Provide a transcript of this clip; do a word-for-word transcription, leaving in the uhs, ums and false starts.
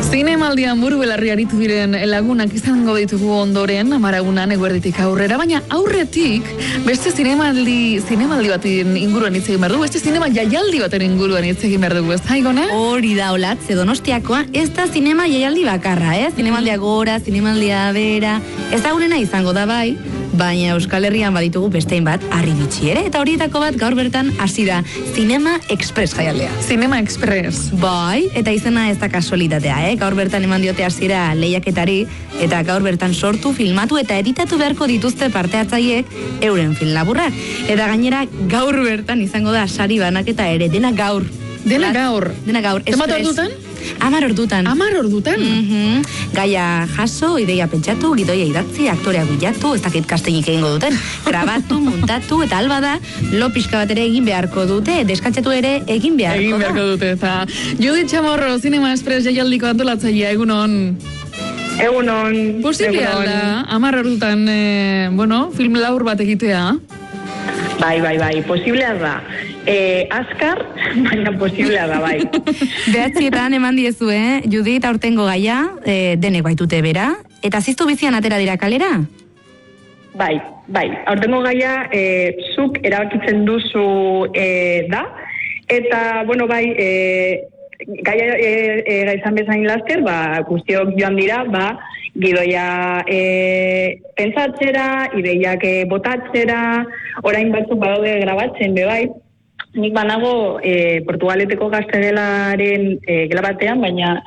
Zinemaldian buru belarri aritu diren lagunak izango ditugu ondoren, amaragunan eguerditik aurrera, baina aurretik beste zinemaldi, zinemaldi baten inguruan hitz egin behar dugu, beste zinema jaialdi baten inguruan hitz egin behar dugu, ez da, Igone? Hori da, Olat, ze Donostiakoa ez da zinema jaialdi bakarra, eh? Zinemaldia gora, zinemaldia bera, ez da gurena izango da bai, baina Euskal Herrian baditugu bestein bat arribitsi ere, eta horietako bat gaur bertan hasi da Cinema Express jaialdea. Cinema Express. Bai, eta izena ez da kasualitatea, eh? Gaur bertan eman diote hasiera lehiaketari, eta gaur bertan sortu, filmatu eta editatu beharko dituzte parte hartzaileek euren film laburrak. Eta gainera gaur bertan izango da sari banaketa ere, dena gaur. Dena gaur. Dena gaur. Zenbat ordutan? Amar ordutan. Amar ordutan? Mm-hmm. Gaia jaso, ideia pentsatu, gidoia idatzi, aktorea bilatu, ez dakit kastelik egingo duten. Grabatu, montatu, eta alba da, lo pixka bat ere egin beharko dute, deskantzatu ere egin beharko egin beharko da. dute, eta Judith Chamorro, Cinema Express jaialdiko antolatzailea, egunon. Egunon. Posiblea da, amar ordutan, eh, bueno, film labur bat egitea. Bai, bai, bai, posiblea da. Eh, azkar, baina posiblea da, bai. Behatzietan eman diezu, eh? Judith aurtengo gaia, eh, denek baitute bera, eta ziztu bizian atera dira kalera? Bai, bai, aurtengo gaia eh, zuk erabakitzen duzu eh, da, eta, bueno, bai, eh, gaia eh, eh, izan bezain laster, ba, guztiok joan dira, ba, gidoia e, pentsatzera, ideiak e, botatzera, orain batzuk badaude grabatzen, be bai. Nik banago e, Portugaleteko gaztegelaren e, gela batean, baina